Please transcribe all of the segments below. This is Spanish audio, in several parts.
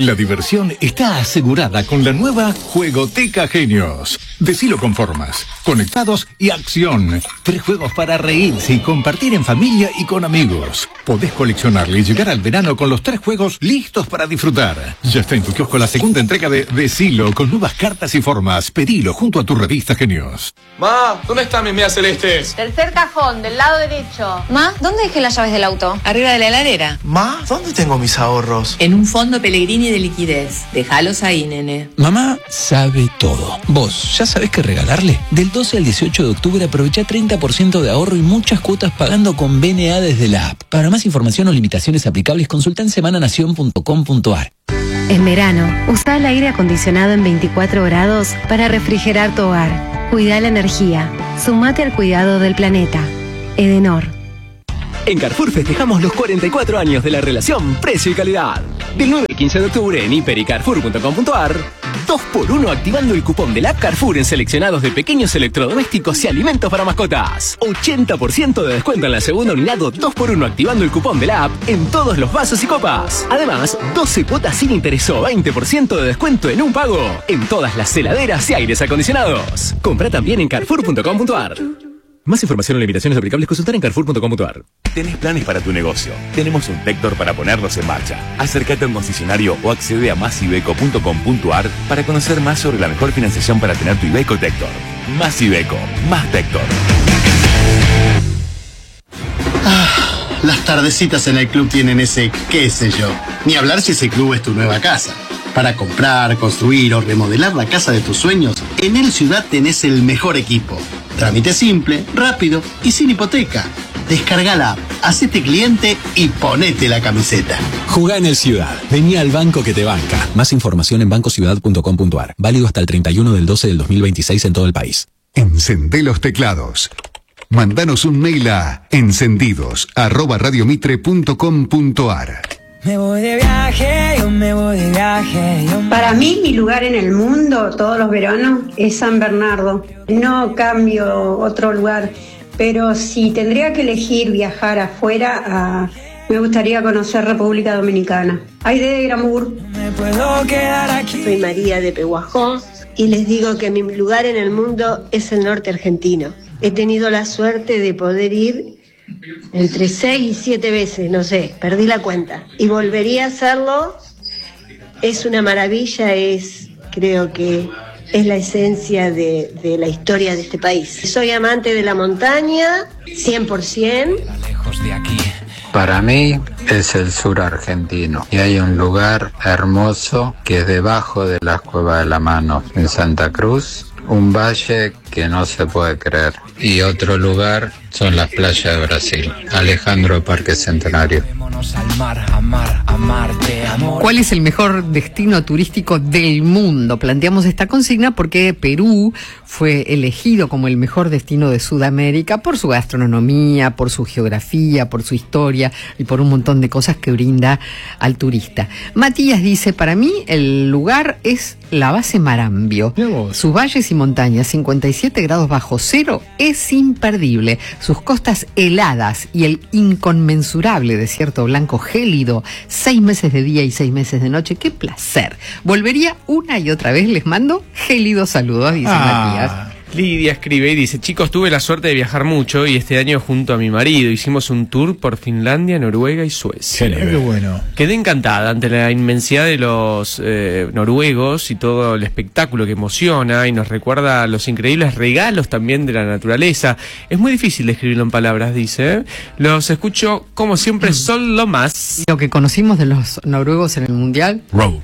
La diversión está asegurada con la nueva Juegoteca Genios. Decilo con formas, conectados y acción. 3 juegos para reírse y compartir en familia y con amigos. Podés coleccionarle y llegar al verano con los 3 juegos listos para disfrutar. Ya está en tu kiosco la segunda entrega de Decilo con nuevas cartas y formas. Pedilo junto a tu revista Genios. Ma, ¿dónde están mis medias celestes? Tercer cajón, del lado derecho. Ma, ¿dónde dejé las llaves del auto? Arriba de la heladera. Ma, ¿dónde tengo mis ahorros? En un fondo Pellegrini de liquidez. Déjalos ahí, nene. Mamá sabe todo. ¿Vos ya sabés qué regalarle? Del 12 al 18 de octubre aprovecha 30% de ahorro y muchas cuotas pagando con BNA desde la app. Para más información o limitaciones aplicables, consulta en semananación.com.ar. En verano, usa el aire acondicionado en 24 grados para refrigerar tu hogar. Cuida la energía. Sumate al cuidado del planeta. Edenor. En Carrefour festejamos los 44 años de la relación precio y calidad. Del 9 al 15 de octubre en hiper y carrefour.com.ar, 2x1 activando el cupón de la app Carrefour en seleccionados de pequeños electrodomésticos y alimentos para mascotas. 80% de descuento en la segunda unidad o 2x1 activando el cupón de la app en todos los vasos y copas. Además, 12 cuotas sin interés o 20% de descuento en un pago en todas las heladeras y aires acondicionados. Compra también en carrefour.com.ar. Más información o limitaciones aplicables, consultar en carrefour.com.ar. ¿Tenés planes para tu negocio? Tenemos un Tector para ponerlos en marcha. Acércate a un concesionario o accede a masiveco.com.ar para conocer más sobre la mejor financiación para tener tu Iveco Tector. Más Iveco, más Tector. Las tardecitas en el club tienen ese qué sé yo. Ni hablar si ese club es tu nueva casa. Para comprar, construir o remodelar la casa de tus sueños, en El Ciudad tenés el mejor equipo. Trámite simple, rápido y sin hipoteca. Descarga la app, hacete cliente y ponete la camiseta. Jugá en El Ciudad. Vení al banco que te banca. Más información en bancociudad.com.ar. Válido hasta el 31 del 12 del 2026 en todo el país. Encendé los teclados. Mándanos un mail a encendidos@radiomitre.com.ar. Me voy de viaje, yo me voy de viaje. Para mí, mi lugar en el mundo, todos los veranos, es San Bernardo. No cambio otro lugar, pero si tendría que elegir viajar afuera, me gustaría conocer República Dominicana. Ay, de Gramur. Me puedo quedar aquí. Soy María de Pehuajó y les digo que mi lugar en el mundo es el norte argentino. He tenido la suerte de poder ir entre 6 y 7 veces, no sé, perdí la cuenta. Y volvería a hacerlo. Es una maravilla, creo que es la esencia de la historia de este país. Soy amante de la montaña, 100%. Lejos de aquí. Para mí es el sur argentino y hay un lugar hermoso que es debajo de las Cuevas de la Mano, en Santa Cruz. Un valle que no se puede creer. Y otro lugar son las playas de Brasil. Alejandro, Parque Centenario. ¿Cuál es el mejor destino turístico del mundo? Planteamos esta consigna porque Perú fue elegido como el mejor destino de Sudamérica por su gastronomía, por su geografía, por su historia y por un montón de cosas que brinda al turista. Matías dice, para mí el lugar es la base Marambio. Sus valles y montañas, 57 grados bajo cero, es imperdible. Sus costas heladas y el inconmensurable desierto blanco gélido, 6 meses de día y 6 meses de noche, qué placer. Volvería una y otra vez, les mando gélidos saludos, dice Matías. Lidia escribe y dice, chicos, tuve la suerte de viajar mucho y este año junto a mi marido hicimos un tour por Finlandia, Noruega y Suecia. Qué bueno. Quedé encantada ante la inmensidad de los noruegos y todo el espectáculo que emociona y nos recuerda los increíbles regalos también de la naturaleza. Es muy difícil describirlo en palabras, dice. Los escucho como siempre, son lo más. Lo que conocimos de los noruegos en el Mundial.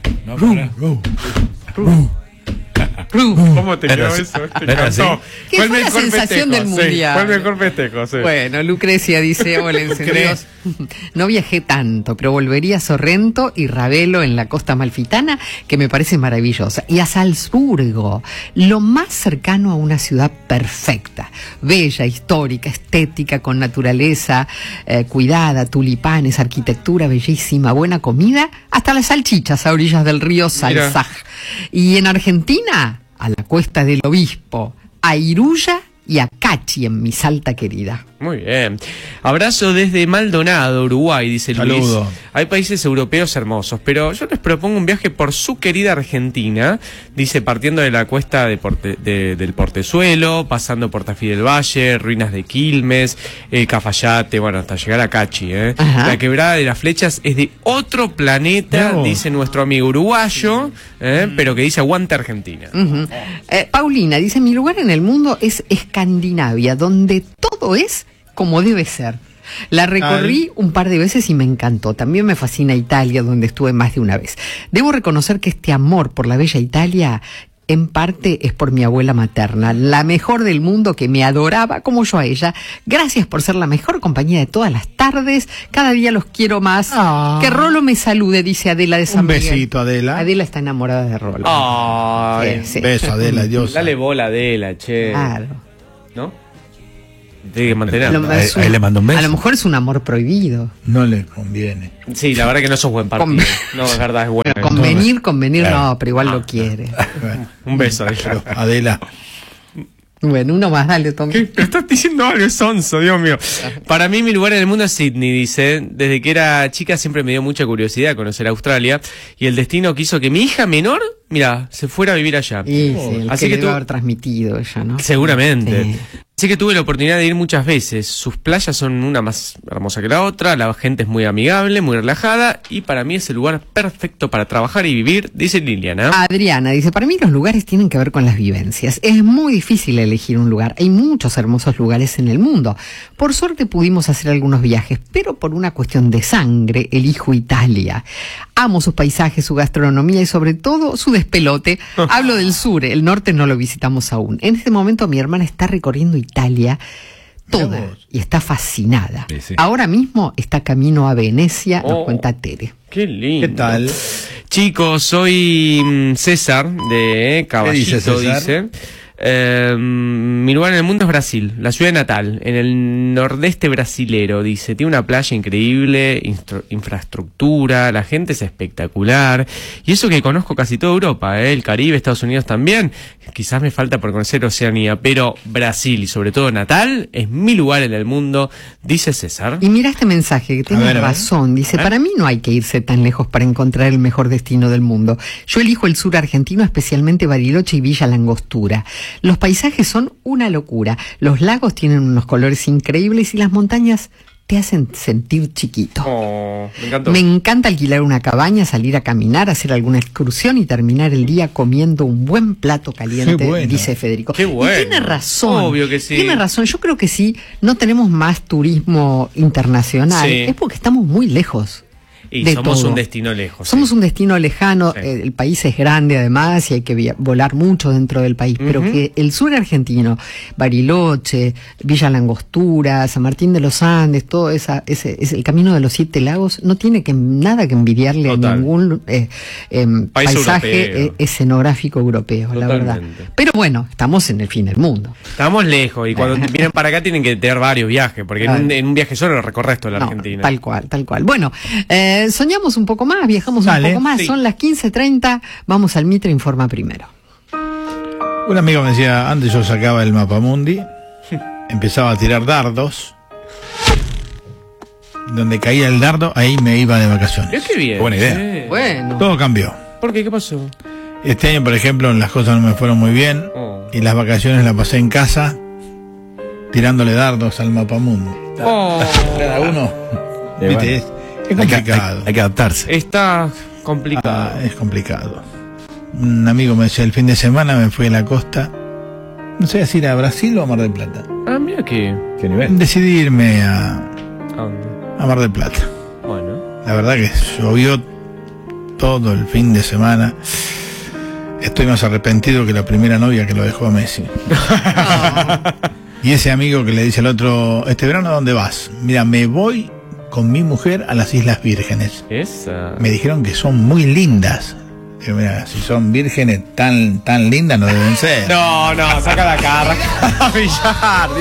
¿Cómo te quedó eso? ¿Qué fue la sensación del mundial? Fue el mejor festejo, sí. Bueno, Lucrecia dice, hola encendidos. No viajé tanto, pero volvería a Sorrento y Ravelo en la costa amalfitana, que me parece maravillosa. Y a Salzburgo, lo más cercano a una ciudad perfecta. Bella, histórica, estética, con naturaleza cuidada, tulipanes, arquitectura bellísima, buena comida, hasta las salchichas a orillas del río Salzach. Y en Argentina, a la Cuesta del Obispo, a Iruya y a Cachi en mi Salta querida. Muy bien. Abrazo desde Maldonado, Uruguay, dice Luis. Saludo. Hay países europeos hermosos, pero yo les propongo un viaje por su querida Argentina, dice, partiendo de la cuesta del Portezuelo, pasando por Tafí del Valle, ruinas de Quilmes, Cafayate, bueno, hasta llegar a Cachi. La quebrada de las Flechas es de otro planeta, dice nuestro amigo uruguayo, pero que dice aguante Argentina. Paulina dice, mi lugar en el mundo es Escandinavia, donde todo es como debe ser. La recorrí un par de veces y me encantó. También me fascina Italia, donde estuve más de una vez. Debo reconocer que este amor por la bella Italia en parte es por mi abuela materna, la mejor del mundo, que me adoraba como yo a ella. Gracias por ser la mejor compañía de todas las tardes. Cada día los quiero más. Que Rolo me salude, dice Adela de San Miguel. Un besito, Adela. Adela está enamorada de Rolo. Ay, sí. Beso, Adela, Dios. Dale bola, Adela, che. Claro. ¿No? Tiene que mantener. Ahí le mando un beso. A lo mejor es un amor prohibido. No le conviene. Sí, la verdad que no sos buen partido. No, es verdad, es bueno. Convenir no, pero igual lo quiere. Un beso, Adela. Bueno, uno más, dale, Tom. ¿Qué? Pero estás diciendo algo sonso, Dios mío. Para mí, mi lugar en el mundo es Sydney, dice. Desde que era chica siempre me dio mucha curiosidad conocer Australia. Y el destino quiso que mi hija menor, mira, se fuera a vivir allá. Sí, el así que que debe haber transmitido ella, ¿no? Seguramente. Sí. Así que tuve la oportunidad de ir muchas veces. Sus playas son una más hermosa que la otra, la gente es muy amigable, muy relajada, y para mí es el lugar perfecto para trabajar y vivir, dice Liliana. Adriana dice, para mí los lugares tienen que ver con las vivencias. Es muy difícil elegir un lugar. Hay muchos hermosos lugares en el mundo. Por suerte pudimos hacer algunos viajes, pero por una cuestión de sangre elijo Italia. Amo sus paisajes, su gastronomía y sobre todo su despelote. Hablo del sur, el norte no lo visitamos aún. En este momento mi hermana está recorriendo Italia toda y está fascinada. Sí. Ahora mismo está camino a Venecia, nos cuenta Tere. Qué lindo. ¿Qué tal? Chicos, soy César de Caballito, dice. Mi lugar en el mundo es Brasil, la ciudad natal, en el nordeste brasilero, dice. Tiene una playa increíble, infraestructura, la gente es espectacular. Y eso que conozco casi toda Europa, el Caribe, Estados Unidos también. Quizás me falta por conocer Oceanía, pero Brasil y sobre todo Natal es mi lugar en el mundo, dice César. Y mira este mensaje, que tiene razón. Dice, para mí no hay que irse tan lejos para encontrar el mejor destino del mundo. Yo elijo el sur argentino, especialmente Bariloche y Villa Langostura. Los paisajes son una locura. Los lagos tienen unos colores increíbles y las montañas te hacen sentir chiquito. Me encantó. Me encanta alquilar una cabaña, salir a caminar, hacer alguna excursión y terminar el día comiendo un buen plato caliente, dice Federico. Qué bueno. Y tiene razón. Obvio que sí. Tiene razón. Yo creo que sí, no tenemos más turismo internacional. Es porque estamos muy lejos. Y somos un destino lejos. Somos un destino lejano, el país es grande además y hay que volar mucho dentro del país, pero que el sur argentino, Bariloche, Villa Langostura, San Martín de los Andes, todo es el camino de los 7 lagos, no tiene nada que envidiarle a ningún paisaje escenográfico europeo, la verdad. Pero bueno, estamos en el fin del mundo. Estamos lejos y cuando vienen para acá tienen que tener varios viajes, porque en un viaje solo recorres toda la Argentina. Tal cual. Bueno, soñamos un poco más, viajamos un poco más, son las 15:30, vamos al Mitre Informa primero. Un amigo me decía, antes yo sacaba el Mapamundi, empezaba a tirar dardos, donde caía el dardo, ahí me iba de vacaciones. Qué bien. Buena idea. Bueno. Todo cambió. ¿Por qué? ¿Qué pasó? Este año, por ejemplo, las cosas no me fueron muy bien, y las vacaciones las pasé en casa, tirándole dardos al Mapamundi. Cada uno, ¿viste? Es complicado. Hay que adaptarse. Está complicado. Es complicado. Un amigo me decía, el fin de semana me fui a la costa, no sé si era a Brasil o a Mar del Plata. Mira qué nivel. Decidí irme a Mar del Plata. Bueno. La verdad que llovió todo el fin de semana. Estoy más arrepentido que la primera novia que lo dejó a Messi. Y ese amigo que le dice al otro, ¿este verano a dónde vas? Mira, me voy con mi mujer a las Islas Vírgenes. Me dijeron que son muy lindas. Digo, mira, si son vírgenes tan lindas no deben ser. No, saca la cara.